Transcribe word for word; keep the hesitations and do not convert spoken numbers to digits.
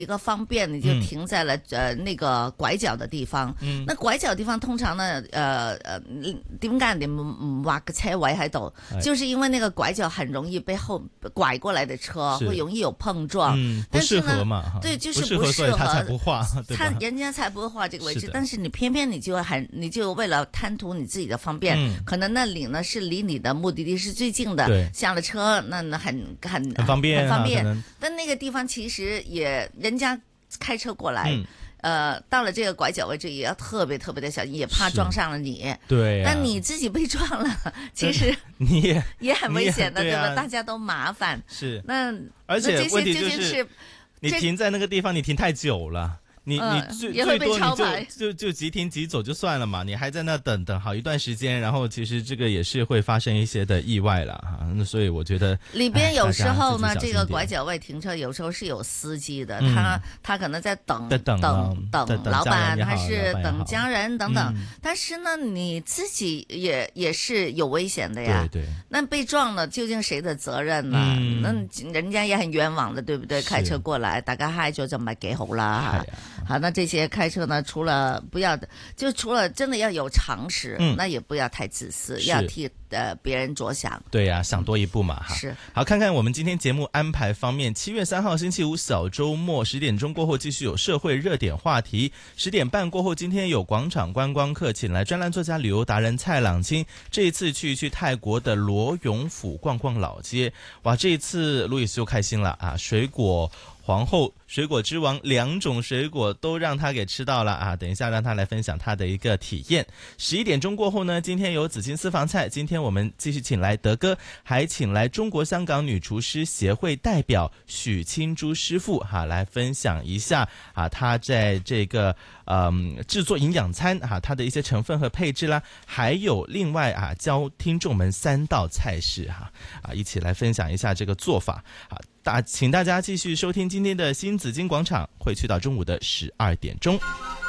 一個方便，你就停在了、嗯、呃那個拐角的地方。嗯，那拐角地方通常呢，呃呃，點解人哋唔唔劃個車位喺度？就是因為那個拐角很容易被後拐過來的車會容易有碰撞。 嗯，不適合嘛？ 對，就是不適合， 所以他才不畫， 他人家才不會畫這個位置。但是你偏偏你就很，你就為了貪圖你自己的方便，嗯、可能那裡呢是離你的目的地是最近的，對，下了車那那很很很方便， 很方便。但那個地方其實也人家開車過來，嗯、呃，到了這個拐角位置也要特別特別的小心，也怕撞上了你。對、啊，但你自己被撞了，其實你也也很危險的，對吧？大家都麻煩。是，那而且問題就是， 是你停在那個地方，你停太久了。你你最最多你就就就急停急走就算了嘛，你還在那等等好一段時間，然後其實這個也是會發生一些的意外了哈。那所以我覺得裏邊有時候呢，這個拐角位停車有時候是有司機的，嗯、他他可能在等在等等等老闆，還是等家人等等。 嗯、 但是呢，你自己也也是有危險的呀。對對。那被撞了，究竟誰的責任呢？嗯、那人家也很冤枉的，對不對？開車過來，大家嗨咗就唔係幾好啦。好，那這些開車呢，除了不要，就除了真的要有常識，嗯、那也不要太自私，要替呃別人着想。 對呀、啊，想多一步嘛哈。是。好，看看我們今天節目安排方面，七月三號星期五小周末十點鐘過後繼續有社會熱點話題，十點半過後今天有廣場觀光客，請來專欄作家旅遊達人蔡朗清，這一次去去泰國的羅永府逛逛老街，哇，這一次路易斯就開心了啊，水果皇后、水果之王兩種水果都讓他給吃到了啊！等一下讓他來分享他的一個體驗。十一點鐘過後呢，今天有紫金私房菜，今天我們繼續請來德哥，還請來中國香港女廚師協會代表許清珠師傅哈、啊，來分享一下啊，他在這個嗯製作營養餐哈、啊，它的一些成分和配置啦，還有另外啊教聽眾們三道菜式哈啊，啊，一起來分享一下這個做法啊。大，請大家繼續收聽今天的新紫荊廣場，會去到中午的十二點鐘。